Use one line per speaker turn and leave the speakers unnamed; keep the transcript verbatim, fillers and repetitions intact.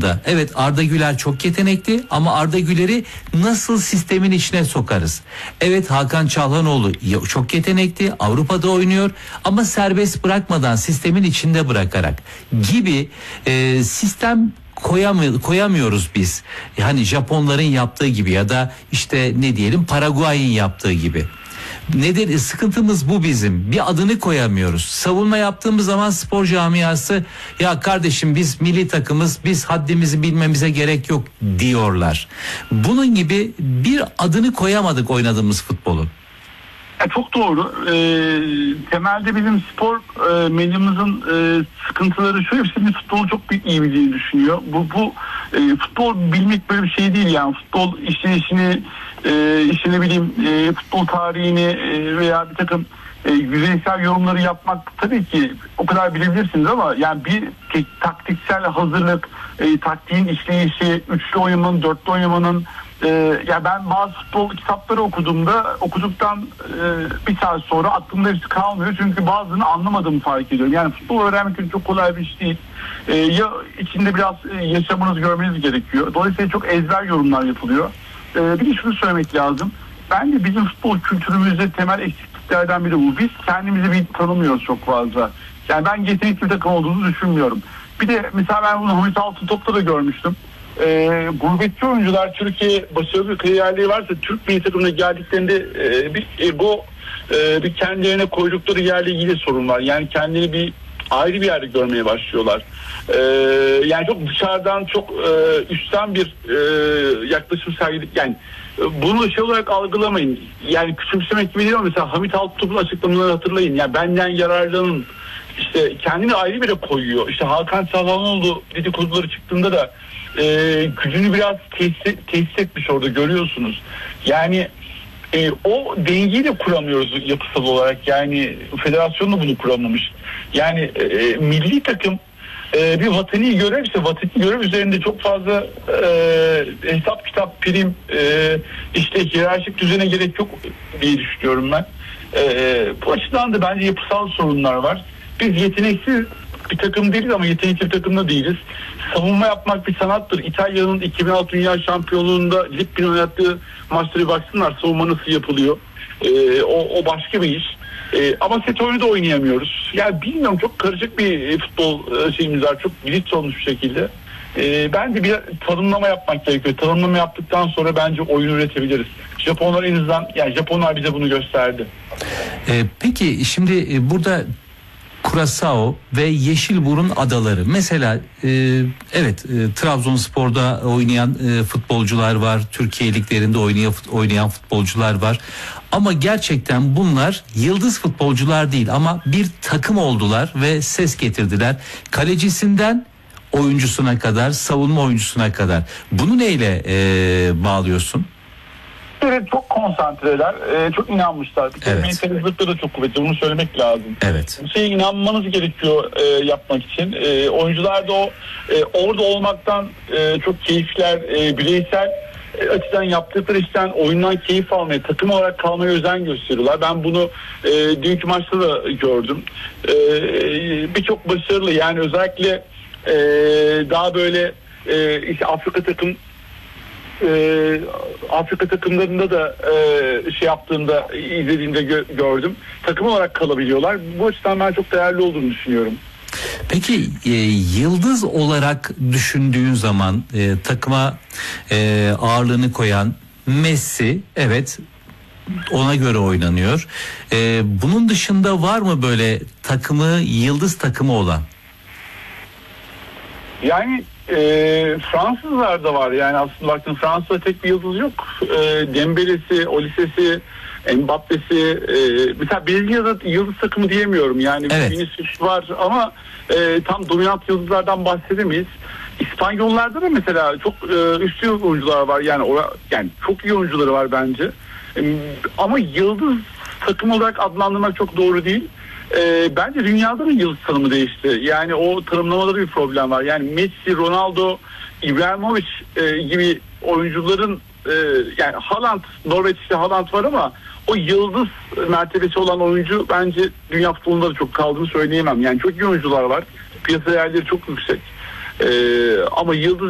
anlamında. Evet, Arda Güler çok yetenekli ama Arda Güler'i nasıl sistemin içine sokarız? Evet, Hakan Çalhanoğlu çok yetenekli, Avrupa'da oynuyor ama serbest bırakmadan, sistemin içinde bırakarak gibi e, sistem koyamıyor, koyamıyoruz biz. Yani Japonların yaptığı gibi ya da işte ne diyelim Paraguay'ın yaptığı gibi. Nedir? Sıkıntımız bu bizim. Bir adını koyamıyoruz. Savunma yaptığımız zaman spor camiası ya kardeşim biz milli takımız, biz haddimizi bilmemize gerek yok diyorlar. Bunun gibi bir adını koyamadık oynadığımız futbolun.
Ya çok doğru. E, temelde bizim spor e, medyamızın e, sıkıntıları şu: hepsi futbolu çok iyi bildiğini düşünüyor. Bu bu e, futbol bilmek böyle bir şey değil yani. Futbol işleyişini, e, işte ne bileyim e, futbol tarihini e, veya bir takım e, yüzeysel yorumları yapmak tabii ki o kadar bilebilirsiniz ama yani bir taktiksel hazırlık, e, taktiğin işleyişi, üçlü oynamanın, dörtlü oynamanın, Ee, ya ben bazı futbol kitapları okuduğumda okuduktan e, bir saat sonra aklımda hepsi kalmıyor çünkü bazılarını anlamadığımı fark ediyorum. Yani futbol öğrenmek çok kolay bir iş değil. Ee, ya içinde biraz e, yaşamınızı görmeniz gerekiyor. Dolayısıyla çok ezber yorumlar yapılıyor. Ee, bir de şunu söylemek lazım. Bence bizim futbol kültürümüzde temel eksikliklerden biri bu. Biz kendimizi bir tanımıyoruz çok fazla. Yani ben yetenekli bir takım olduğunu düşünmüyorum. Bir de mesela ben bunu Hamit Altıntop'ta da görmüştüm. E, gurbetçi oyuncular Türkiye başarılı bir kariyerliği varsa Türk milli takımına geldiklerinde e, bir ego, e, bir kendilerine koydukları yerle ilgili sorun var. Yani kendini bir ayrı bir yerde görmeye başlıyorlar. E, yani çok dışarıdan çok e, üstten bir e, yaklaşım sergiledik. Yani e, bunu şey olarak algılamayın. Yani küçümsemek gibi değil ama mesela Hamit Altıntop'un açıklamalarını hatırlayın. Yani benden yararlanın. İşte kendini ayrı bir yere koyuyor. İşte Hakan Çalhanoğlu dedikoduları çıktığında da e, gücünü biraz tesis, tesis etmiş orada, görüyorsunuz. Yani e, o dengeyi de kuramıyoruz yapısal olarak. Yani federasyon da bunu kuramamış. Yani e, milli takım e, bir vatani görev, işte vatani görev üzerinde çok fazla e, hesap kitap, prim, e, işte hiyerarşik düzene gerek yok diye düşünüyorum ben. E, bu açıdan da bence yapısal sorunlar var. Biz yeteneksiz bir takım değiliz ama yetenekli bir takımda değiliz. Savunma yapmak bir sanattır. İtalya'nın iki bin altı Dünya Şampiyonluğu'nda Lippin oynattığı maçları baksınlar, savunma nasıl yapılıyor. Ee, o, o başka bir iş. Ee, ama set oyunu da oynayamıyoruz. Yani bilmiyorum, çok karışık bir futbol şeyimiz var. Çok bilinç olmuş bir şekilde. Ee, bence bir tanımlama yapmak gerekiyor. Tanımlama yaptıktan sonra bence oyun üretebiliriz. Japonlar en azından, yani Japonlar bize bunu gösterdi.
Ee, peki şimdi burada Curaçao ve Yeşilburun adaları. Mesela e, evet e, Trabzonspor'da oynayan e, futbolcular var. Türkiye liglerinde oynayan, oynayan futbolcular var. Ama gerçekten bunlar yıldız futbolcular değil ama bir takım oldular ve ses getirdiler. Kalecisinden oyuncusuna kadar, savunma oyuncusuna kadar. Bunu neyle e, bağlıyorsun?
Evet, çok konsantreler, e, çok inanmışlar. Bir
evet.
mentaliteleri da çok kuvvetli, bunu söylemek lazım.
Evet.
Bu şeye inanmanız gerekiyor e, yapmak için. E, oyuncular da o e, orada olmaktan e, çok keyifler, e, bireysel e, açıdan yaptıkları işten, oyundan keyif almaya, takım olarak kalmaya özen gösteriyorlar. Ben bunu e, dünkü maçta da gördüm. E, Birçok başarılı, yani özellikle e, daha böyle e, işte Afrika takım Ee, Afrika takımlarında da e, şey yaptığında, izlediğimde gö- gördüm. Takım olarak kalabiliyorlar. Bu açıdan ben çok değerli olduğunu düşünüyorum.
Peki e, yıldız olarak düşündüğün zaman e, takıma e, ağırlığını koyan Messi, evet, ona göre oynanıyor. E, bunun dışında var mı böyle takımı yıldız takımı olan?
Yani e, Fransızlar da var. Yani aslında baktın, Fransa'da tek bir yıldız yok. E, Dembele'si, Olisse'si, Mbappe'si, e, mesela Belgiya'da yıldız takımı diyemiyorum. Yani
evet.
Vinicius var ama e, tam dominant yıldızlardan bahsedemeyiz. İspanyollarda da mesela çok e, üstü oyuncular var. Yani ora, yani çok iyi oyuncuları var bence. E, ama yıldız takım olarak adlandırmak çok doğru değil. E, bence dünyada da yıldız tanımı değişti. Yani o tanımlamada bir problem var. Yani Messi, Ronaldo, İbrahimovic e, gibi oyuncuların e, yani Haaland, Norveç'te Haaland var ama o yıldız mertebesi olan oyuncu bence dünya futbolunda da çok kaldığını söyleyemem. Yani çok iyi oyuncular var. Piyasa değerleri çok yüksek. E, ama yıldız